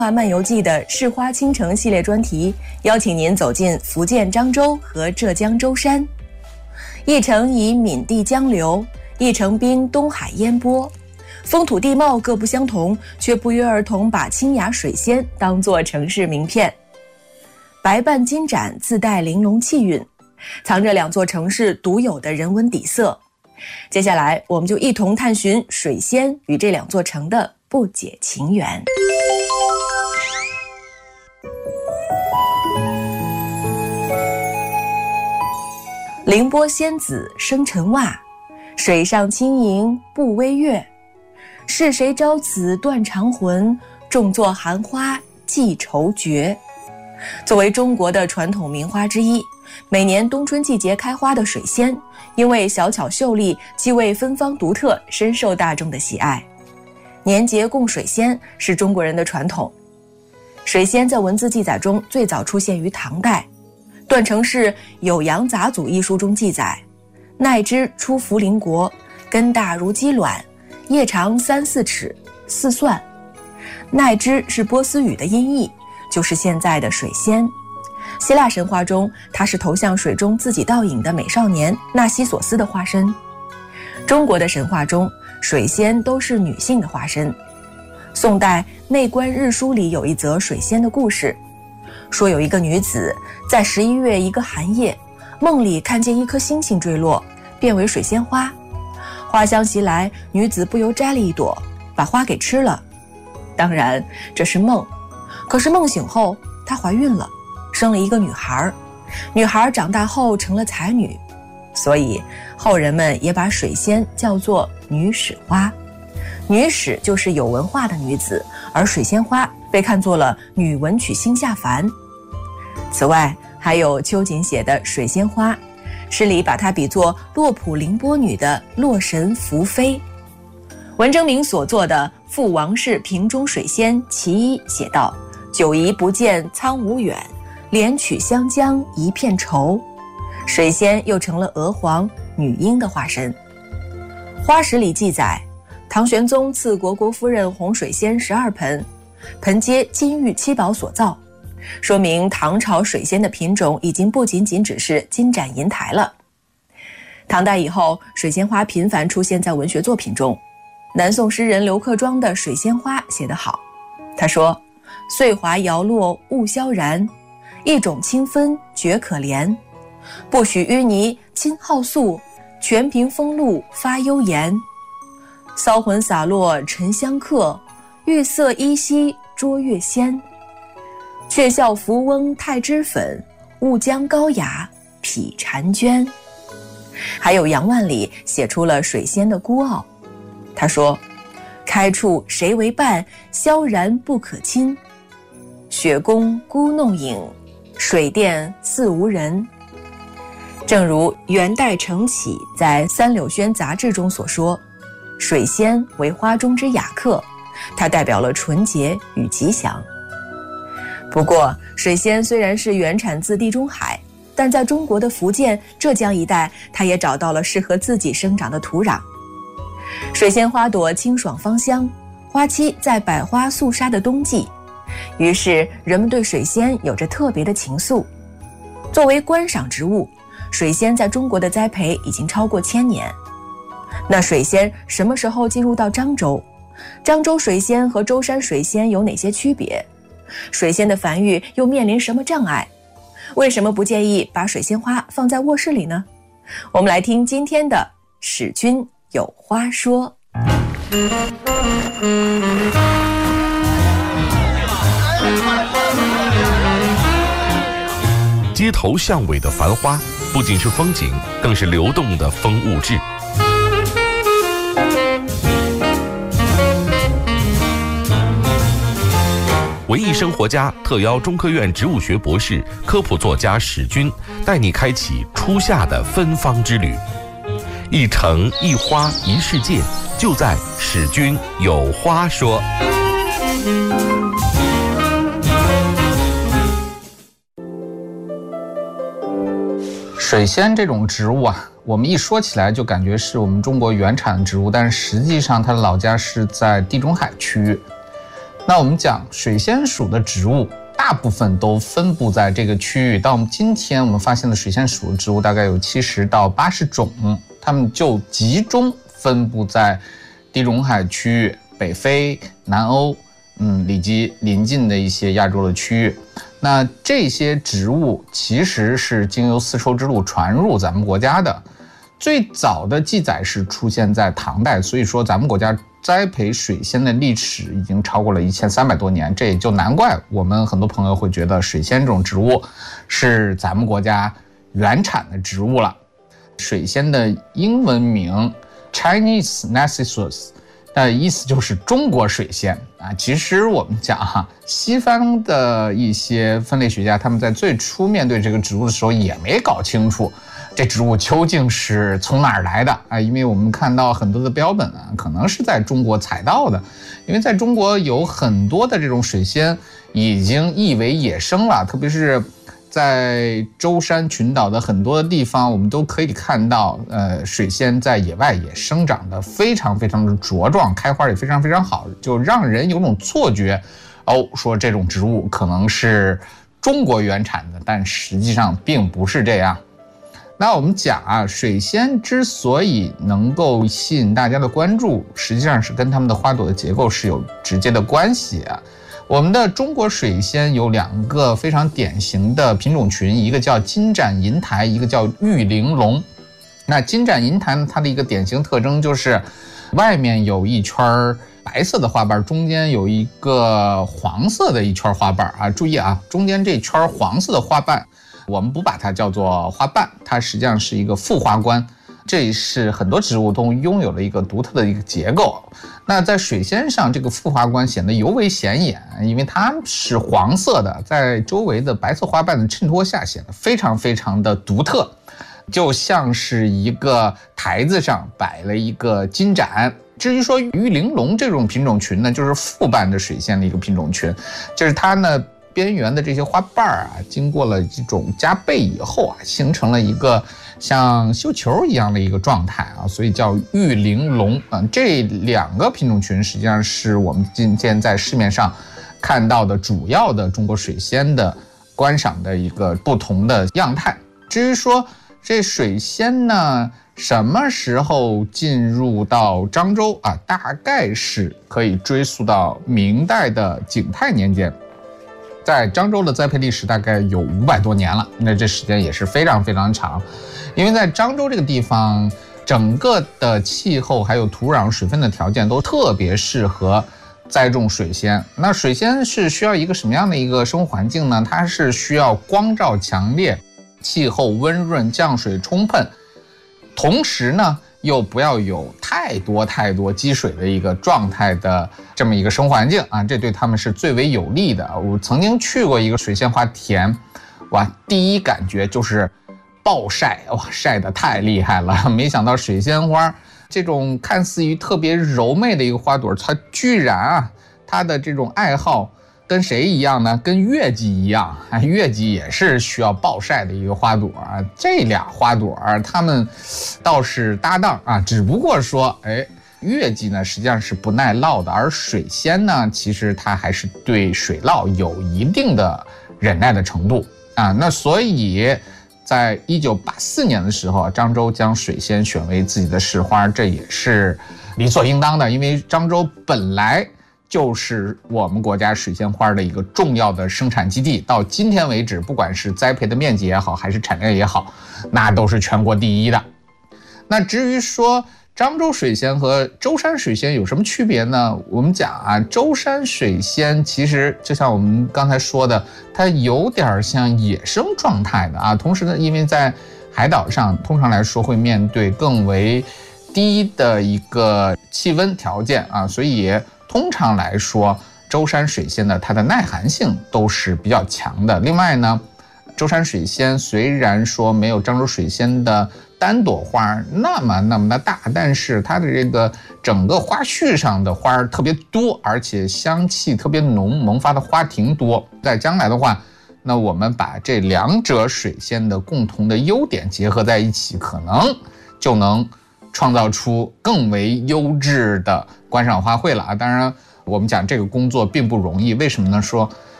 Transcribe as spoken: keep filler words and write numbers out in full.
花漫游记的市花倾城系列专题，邀请您走进福建漳州和浙江舟山。一城以闽地江流，一城滨东海烟波，风土地貌各不相同，却不约而同把清雅水仙当作城市名片。白瓣金盏自带玲珑气韵，藏着两座城市独有的人文底色。接下来我们就一同探寻水仙与这两座城的不解情缘。凌波仙子生尘袜，水上轻盈不微月。是谁招此断肠魂？重作寒花寄愁绝。作为中国的传统名花之一，每年冬春季节开花的水仙，因为小巧秀丽，气味芬芳独特，深受大众的喜爱。年节供水仙是中国人的传统。水仙在文字记载中最早出现于唐代。段成式《酉阳杂俎》一书中记载，奈之出茯苓国，根大如鸡卵，叶长三四尺，似蒜。奈之是波斯语的音译，就是现在的水仙。希腊神话中，它是投向水中自己倒影的美少年纳西索斯的化身。中国的神话中，水仙都是女性的化身。宋代《内观日书》里有一则水仙的故事，说有一个女子在十一月一个寒夜，梦里看见一颗星星坠落，变为水仙花。花香袭来，女子不由摘了一朵，把花给吃了。当然这是梦，可是梦醒后她怀孕了，生了一个女孩。女孩长大后成了才女，所以后人们也把水仙叫做女使花。女使就是有文化的女子，而水仙花被看作了女文曲星下凡。此外还有秋瑾写的《水仙花》，诗里把它比作洛浦凌波女的洛神福妃。文征明所作的《赋王氏瓶中水仙其一》写道：久疑不见苍梧远，连取湘江一片愁。水仙又成了娥皇女英的化身。花史里记载，唐玄宗赐国国夫人红水仙十二盆，盆皆金玉七宝所造，说明唐朝水仙的品种已经不仅仅只是金盏银台了。唐代以后，水仙花频繁出现在文学作品中。南宋诗人刘克庄的《水仙花》写得好，他说：岁华摇落雾萧然，一种清芬绝可怜。不许淤泥亲好素，全凭风露发幽言。骚魂洒落沉香客，玉色依稀捉月仙。却笑浮翁太脂粉，误将高雅匹婵娟。还有杨万里写出了水仙的孤傲，他说：开处谁为伴，萧然不可亲。雪宫孤弄影，水殿似无人。正如元代程启在《三柳轩杂志》中所说，水仙为花中之雅客，它代表了纯洁与吉祥。不过水仙虽然是原产自地中海，但在中国的福建、浙江一带，它也找到了适合自己生长的土壤。水仙花朵清爽芳香，花期在百花肃杀的冬季，于是人们对水仙有着特别的情愫。作为观赏植物，水仙在中国的栽培已经超过千年。那水仙什么时候进入到漳州？漳州水仙和舟山水仙有哪些区别？水仙的繁育又面临什么障碍？为什么不建议把水仙花放在卧室里呢？我们来听今天的史君有花说。 街头巷尾的繁花，不仅是风景，更是流动的风物志。文艺生活家特邀中科院植物学博士、科普作家史君，带你开启初夏的芬芳之旅。一城一花一世界，就在史君有花说。 水仙这种植物啊，我们一说起来就感觉是我们中国原产植物，但是实际上它的老家是在地中海区域。 那我们讲水仙属的植物大部分都分布在这个区域，到我们今天我们发现的水仙属的植物大概有七十到八十种，它们就集中分布在地中海区域、北非、南欧，嗯，以及邻近的一些亚洲的区域。那这些植物其实是经由丝绸之路传入咱们国家的，最早的记载是出现在唐代，所以说咱们国家栽培水仙的历史已经超过了一千三百多年，这也就难怪我们很多朋友会觉得水仙这种植物是咱们国家原产的植物了。水仙的英文名 Chinese Narcissus， 的意思就是中国水仙啊。其实我们讲哈，西方的一些分类学家他们在最初面对这个植物的时候也没搞清楚这植物究竟是从哪儿来的啊？因为我们看到很多的标本啊，可能是在中国采到的，因为在中国有很多的这种水仙已经易为野生了，特别是在舟山群岛的很多的地方，我们都可以看到，呃，水仙在野外也生长得非常非常的茁壮，开花也非常非常好，就让人有种错觉，哦，说这种植物可能是中国原产的，但实际上并不是这样。那我们讲啊，水仙之所以能够吸引大家的关注，实际上是跟它们的花朵的结构是有直接的关系啊。我们的中国水仙有两个非常典型的品种群，一个叫金盏银台，一个叫玉玲珑。那金盏银台呢，它的一个典型特征就是外面有一圈白色的花瓣，中间有一个黄色的一圈花瓣啊。注意啊，中间这圈黄色的花瓣我们不把它叫做花瓣，它实际上是一个副花冠，这是很多植物都拥有了一个独特的一个结构。那在水仙上，这个副花冠显得尤为显眼，因为它是黄色的，在周围的白色花瓣的衬托下显得非常非常的独特，就像是一个台子上摆了一个金盏。至于说玉玲珑这种品种群呢，就是副瓣的水仙的一个品种群，就是它呢边缘的这些花瓣啊，经过了这种加倍以后啊，形成了一个像绣球一样的一个状态啊，所以叫玉玲珑啊。这两个品种群实际上是我们今天在市面上看到的主要的中国水仙的观赏的一个不同的样态。至于说这水仙呢，什么时候进入到漳州啊？大概是可以追溯到明代的景泰年间。在漳州的栽培历史大概有五百多年了，那这时间也是非常非常长。因为在漳州这个地方，整个的气候还有土壤水分的条件都特别适合栽种水仙。那水仙是需要一个什么样的一个生活环境呢？它是需要光照强烈，气候温润，降水充分，同时呢又不要有太多太多积水的一个状态的这么一个生活环境啊，这对他们是最为有利的。我曾经去过一个水仙花田，哇，第一感觉就是暴晒，哇，晒得太厉害了。没想到水仙花这种看似于特别柔媚的一个花朵，它居然啊，它的这种爱好跟谁一样呢？跟月季一样，月季也是需要暴晒的一个花朵啊。这俩花朵它们倒是搭档啊，只不过说，哎，月季呢实际上是不耐涝的，而水仙呢，其实它还是对水涝有一定的忍耐的程度啊。那所以，在一九八四年的时候，漳州将水仙选为自己的市花，这也是理所应当的，因为漳州本来就是我们国家水仙花的一个重要的生产基地，到今天为止，不管是栽培的面积也好，还是产量也好，那都是全国第一的。那至于说漳州水仙和舟山水仙有什么区别呢？我们讲啊，舟山水仙其实就像我们刚才说的，它有点像野生状态的啊。同时呢，因为在海岛上，通常来说会面对更为低的一个气温条件啊，所以通常来说，舟山水仙呢，它的耐寒性都是比较强的。另外呢，舟山水仙虽然说没有漳州水仙的单朵花那么那么的大，但是它的这个整个花序上的花特别多，而且香气特别浓，萌发的花亭多。在将来的话，那我们把这两者水仙的共同的优点结合在一起，可能就能创造出更为优质的观赏花卉了啊！当然， 我们讲这个工作并不容易，为什么呢？说